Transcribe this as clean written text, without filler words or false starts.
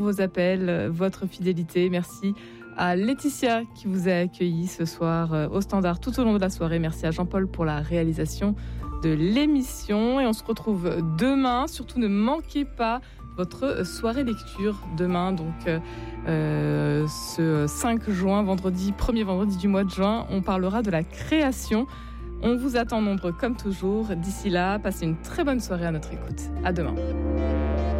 vos appels, votre fidélité. Merci à Laetitia qui vous a accueilli ce soir au Standard tout au long de la soirée. Merci à Jean-Paul pour la réalisation de l'émission. Et on se retrouve demain. Surtout, ne manquez pas votre soirée lecture demain. Donc, ce 5 juin, premier vendredi du mois de juin, on parlera de la création. On vous attend nombreux comme toujours. D'ici là, passez une très bonne soirée à notre écoute. À demain.